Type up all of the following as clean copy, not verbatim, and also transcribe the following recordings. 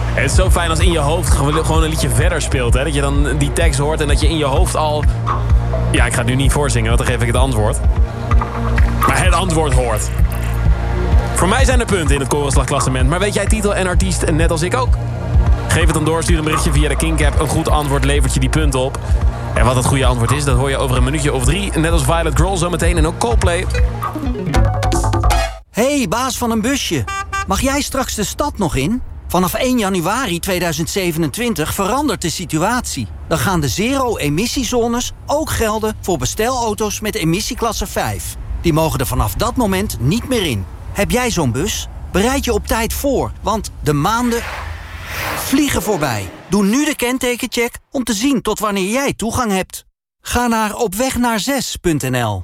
Het is zo fijn als in je hoofd gewoon een liedje verder speelt. Hè? Dat je dan die tekst hoort en dat je in je hoofd al... Ja, ik ga het nu niet voorzingen, want dan geef ik het antwoord. Maar het antwoord hoort. Voor mij zijn er punten in het Korenslagklassement. Maar weet jij titel en artiest net als ik ook? Geef het dan door, stuur een berichtje via de Kink-app. Een goed antwoord levert je die punten op. En wat het goede antwoord is, dat hoor je over een minuutje of 3. Net als Violet Girl zometeen en ook Coldplay. Hey, baas van een busje. Mag jij straks de stad nog in? Vanaf 1 januari 2027 verandert de situatie. Dan gaan de zero-emissiezones ook gelden voor bestelauto's met emissieklasse 5. Die mogen er vanaf dat moment niet meer in. Heb jij zo'n bus? Bereid je op tijd voor, want de maanden vliegen voorbij. Doe nu de kentekencheck om te zien tot wanneer jij toegang hebt. Ga naar opwegnaar6.nl.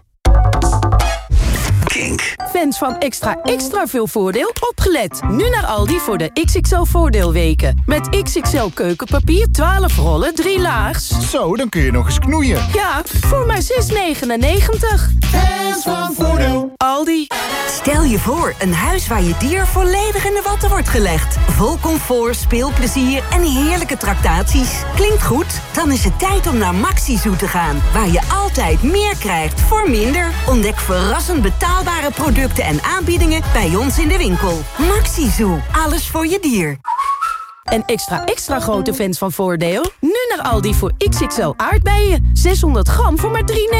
Fans van extra veel voordeel, opgelet. Nu naar Aldi voor de XXL voordeelweken. Met XXL keukenpapier, 12 rollen, 3 laags. Zo, dan kun je nog eens knoeien. Ja, voor maar €6,99. Fans van voordeel. Aldi. Stel je voor, een huis waar je dier volledig in de watten wordt gelegd. Vol comfort, speelplezier en heerlijke tractaties. Klinkt goed? Dan is het tijd om naar Maxi Zoo te gaan. Waar je altijd meer krijgt voor minder. Ontdek verrassend betaalbare producten en aanbiedingen bij ons in de winkel. Maxi Zoo, alles voor je dier. En extra grote fans van Voordeel? Nu naar Aldi voor XXL aardbeien. 600 gram voor maar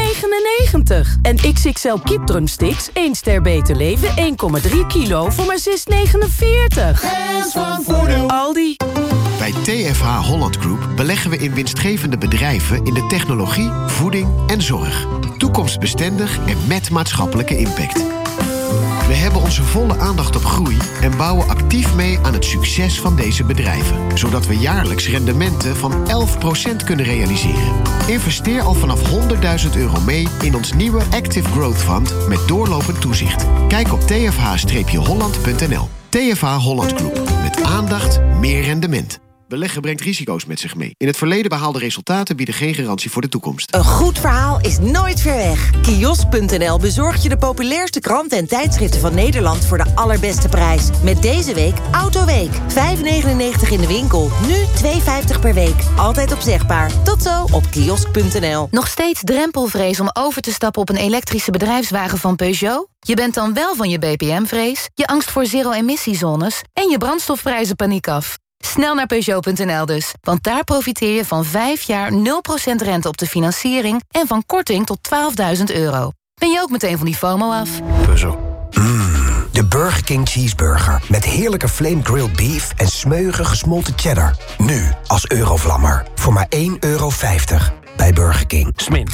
€3,99. En XXL kipdrumsticks, 1 ster beter leven, 1,3 kilo voor maar €6,49. Fans van voordeel. Aldi. Bij TFH Holland Group beleggen we in winstgevende bedrijven in de technologie, voeding en zorg. Toekomstbestendig en met maatschappelijke impact. We hebben onze volle aandacht op groei en bouwen actief mee aan het succes van deze bedrijven. Zodat we jaarlijks rendementen van 11% kunnen realiseren. Investeer al vanaf €100.000 mee in ons nieuwe Active Growth Fund met doorlopend toezicht. Kijk op tfh-holland.nl. TFH Holland Group. Met aandacht, meer rendement. Beleggen brengt risico's met zich mee. In het verleden behaalde resultaten bieden geen garantie voor de toekomst. Een goed verhaal is nooit ver weg. Kiosk.nl bezorgt je de populairste kranten en tijdschriften van Nederland voor de allerbeste prijs. Met deze week Autoweek. €5,99 in de winkel. Nu €2,50 per week. Altijd opzegbaar. Tot zo op kiosk.nl. Nog steeds drempelvrees om over te stappen op een elektrische bedrijfswagen van Peugeot? Je bent dan wel van je BPM-vrees, je angst voor zero-emissiezones en je brandstofprijzen paniek af. Snel naar Peugeot.nl dus, want daar profiteer je van 5 jaar 0% rente op de financiering en van korting tot €12.000. Ben je ook meteen van die FOMO af? Peugeot. De Burger King Cheeseburger. Met heerlijke flame grilled beef en smeuïge gesmolten cheddar. Nu als Eurovlammer. Voor maar €1,50 bij Burger King. Smin.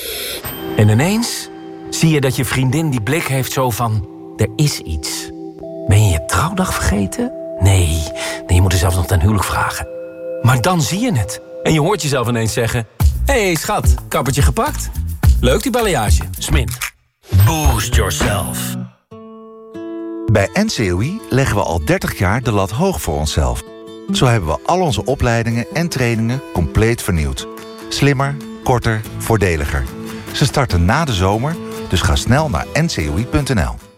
En ineens zie je dat je vriendin die blik heeft zo van... Er is iets. Ben je je trouwdag vergeten? Nee, je moet er zelfs nog ten huwelijk vragen. Maar dan zie je het. En je hoort jezelf ineens zeggen... Hé, schat, kappertje gepakt? Leuk die balayage. Smin. Boost yourself. Bij NCOI leggen we al 30 jaar de lat hoog voor onszelf. Zo hebben we al onze opleidingen en trainingen compleet vernieuwd. Slimmer, korter, voordeliger. Ze starten na de zomer, dus ga snel naar ncoi.nl.